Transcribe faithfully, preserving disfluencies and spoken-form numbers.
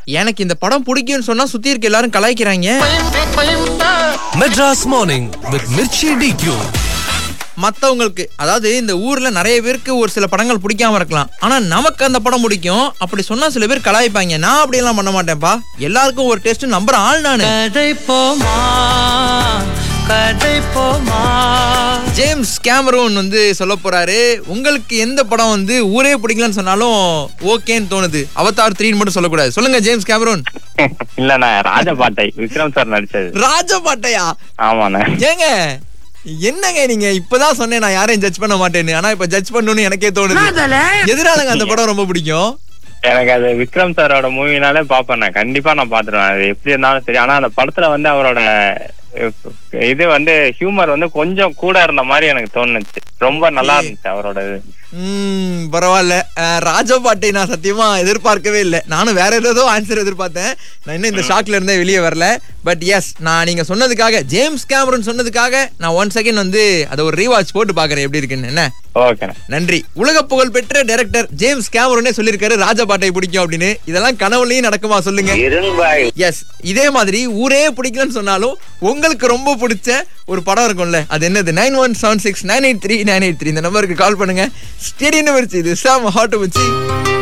எனக்கு இந்த படம் பிடிக்கும்னு சொன்னா சுத்தி இருக்க எல்லாரும் கலாய்க்கிறாங்க. Madras morning with Mirchi டிக்யூ. மத்தவங்களுக்கு, அதாவது இந்த ஊர்ல நிறைய பேருக்கு ஒரு சில படங்கள் பிடிக்காம இருக்கலாம், ஆனா நமக்கு அந்த படம் பிடிக்கும். அப்படி சொன்னா சில பேர் கலாய்ப்பாங்க. நான் அப்படி எல்லாம் பண்ண மாட்டேன்ப்பா. எல்லாருக்கும் ஒரு டேஸ்ட் நம்புற ஆள் நானு. ஜேம்ஸ் கேமரூன் வந்து சொல்ல போறாரு, உங்களுக்கு எந்த படம் வந்து ஊரே பிடிக்கலன்னு சொன்னாலும் ஓகேன்னு தோணுது, அவதார் த்ரீ மட்டும் சொல்லக்கூடாது. சொல்லுங்க ஜேம்ஸ் கேமரூன். இல்லண்ணா, ராஜபாட்டை விக்ரம் சார் நடிச்சது. ராஜபாட்டையா? ஆமாண்ணா. ஏங்க என்னங்க நீங்க இப்பதான் சொன்னேன் நான் யாரையும் ஜட்ஜ் பண்ண மாட்டேன்னு, ஆனா இப்ப ஜட்ஜ் பண்ணணும்னு எனக்கே தோணுது. எதனாலங்க அந்த படம் ரொம்ப பிடிக்கும்? எனக்கு அது விக்ரம் சாரோட மூவினாலே பாப்பேன், கண்டிப்பா நான் பாத்துருவேன். அது எப்படி இருந்தாலும் சரி. ஆனா அந்த படத்துல வந்து அவரோட இது வந்து ஹியூமர் வந்து கொஞ்சம் கூட இருந்த மாதிரி எனக்கு தோணுச்சு. ரொம்ப நல்லா இருந்துச்சு அவரோட இது. உம் பரவாயில்ல. ராஜபாட்டை நான் சத்தியமா எதிர்பார்க்கவே இல்லை. நானும் வேற ஏதோ ஆன்சர் எதிர்பார்த்தேன். நான் இன்னும் இந்த ஷாக்ல இருந்தே வெளியே வரல. பட் எஸ், நான் நீங்க சொன்னதுக்காக, ஜேம்ஸ் கேமரூன் சொன்னதுக்காக நான் ஒன் செகண்ட் வந்து அதை ஒரு ரீவாட்ச் போட்டு பாக்குறேன் எப்படி இருக்குன்னு. என்ன நன்றி. உலக புகழ் பெற்ற டைரக்டர் ஜேம்ஸ் கேமரூனே சொல்லிருக்காரு ராஜபாட்டை பிடிக்கும் அப்படின்னு. இதெல்லாம் கனவுலயும் நடக்குமா சொல்லுங்க? எஸ், இதே மாதிரி ஊரே பிடிக்கலன்னு சொன்னாலும் உங்களுக்கு ரொம்ப பிடிச்ச ஒரு படம் இருக்கும்ல, அது என்னது? Nine one seven six nine eight three nine eight three இந்த நம்பருக்கு கால் பண்ணுங்க. ஸ்டேடியம் வச்சு இது சாம் ஹாட் வச்சு